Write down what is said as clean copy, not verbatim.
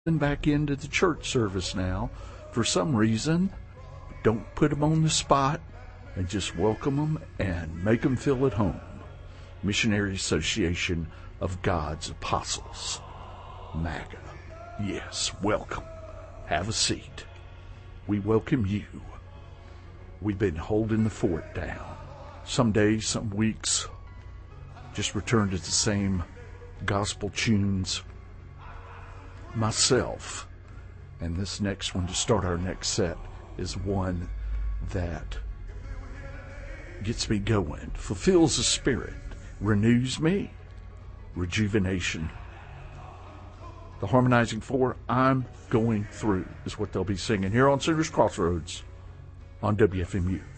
back into the church service now. For some reason, don't put them on the spot and just welcome them and make them feel at home. Missionary Association of God's Apostles, MAGA. Yes, welcome. Have a seat. We welcome you. We've been holding the fort down. Some days, some weeks, just return to the same gospel tunes. Myself, and this next one to start our next set is one that gets me going, fulfills the spirit, renews me. Rejuvenation. The Harmonizing Four, I'm Going Through, is what they'll be singing here on Singer's Crossroads on WFMU.